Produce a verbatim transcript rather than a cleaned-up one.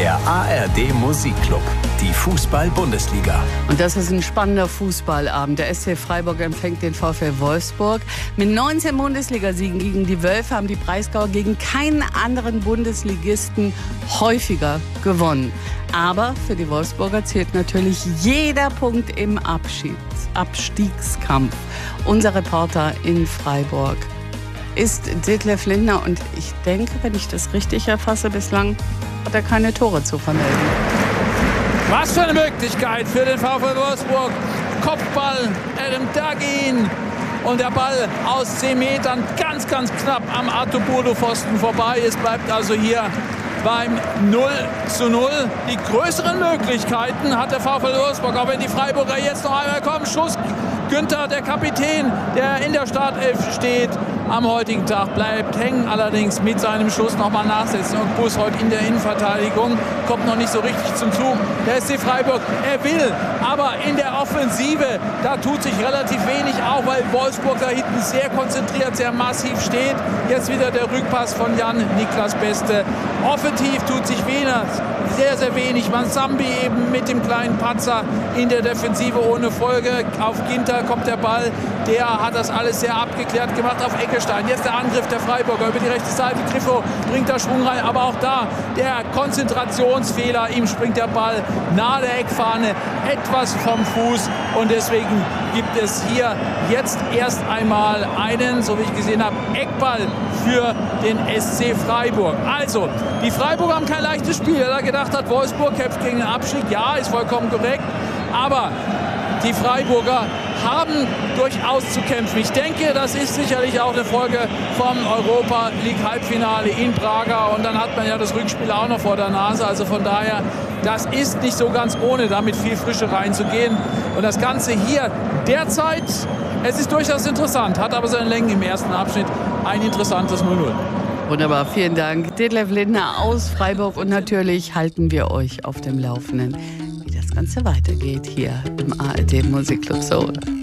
Der A R D Musikclub, die Fußball-Bundesliga. Und das ist ein spannender Fußballabend. Der S C Freiburg empfängt den VfL Wolfsburg. Mit neunzehn Bundesligasiegen gegen die Wölfe haben die Breisgauer gegen keinen anderen Bundesligisten häufiger gewonnen. Aber für die Wolfsburger zählt natürlich jeder Punkt im Abschieds- Abstiegskampf. Unser Reporter in Freiburg ist Detlef Lindner und ich denke, wenn ich das richtig erfasse, bislang hat er keine Tore zu vermelden. Was für eine Möglichkeit für den VfL Wolfsburg. Kopfball, Adam Dagin. Und der Ball aus zehn Metern ganz, ganz knapp am Artubodo-Pfosten vorbei. Es bleibt also hier beim null zu null. Die größeren Möglichkeiten hat der VfL Wolfsburg, auch wenn die Freiburger jetzt noch einmal kommen. Schuss, Günther, der Kapitän, der in der Startelf steht am heutigen Tag, bleibt hängen, allerdings mit seinem Schuss nochmal nachsetzen. Und Bus heute in der Innenverteidigung kommt noch nicht so richtig zum Zug. Der S C Freiburg, er will, aber in der Offensive, da tut sich relativ wenig, auch weil Wolfsburg da hinten sehr konzentriert, sehr massiv steht. Jetzt wieder der Rückpass von Jan-Niklas Beste. Offensiv tut sich wenig, sehr, sehr wenig. Mansambi eben mit dem kleinen Patzer in der Defensive ohne Folge. Auf Ginter kommt der Ball. Der hat das alles sehr abgeklärt gemacht auf Eckestein. Jetzt der Angriff der Freiburger über die rechte Seite. Griffo bringt da Schwung rein. Aber auch da der Konzentrationsfehler. Ihm springt der Ball nahe der Eckfahne etwas vom Fuß. Und deswegen gibt es hier jetzt erst einmal einen, so wie ich gesehen habe, Eckball für den S C Freiburg. Also, die Freiburger haben kein leichtes Spiel. Wer da gedacht hat, Wolfsburg kämpft gegen den Abstieg, ja, ist vollkommen korrekt. Aber die Freiburger haben durchaus zu kämpfen. Ich denke, das ist sicherlich auch eine Folge vom Europa League Halbfinale in Braga. Und dann hat man ja das Rückspiel auch noch vor der Nase. Also von daher, das ist nicht so ganz ohne, da mit viel Frische reinzugehen. Und das Ganze hier derzeit, es ist durchaus interessant, hat aber seine Längen im ersten Abschnitt. Ein interessantes null null. Wunderbar, vielen Dank. Detlef Lindner aus Freiburg. Und natürlich halten wir euch auf dem Laufenden, wie das Ganze weitergeht hier im A R D Musikclub Soul.